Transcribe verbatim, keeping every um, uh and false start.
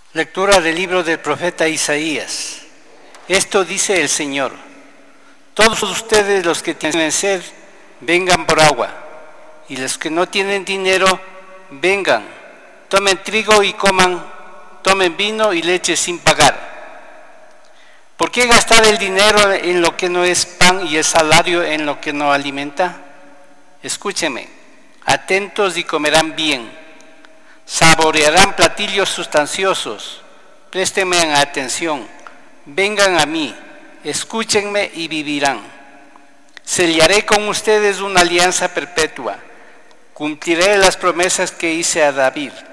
Lectura del libro del profeta Isaías. Esto dice el Señor: todos ustedes los que tienen sed, vengan por agua, y los que no tienen dinero, vengan, tomen trigo y coman, tomen vino y leche sin pagar. ¿Por qué gastar el dinero en lo que no es pan y el salario en lo que no alimenta? Escúcheme, atentos y comerán bien. Saborearán platillos sustanciosos. Préstenme atención. Vengan a mí, escúchenme y vivirán. Sellaré con ustedes una alianza perpetua. Cumpliré las promesas que hice a David.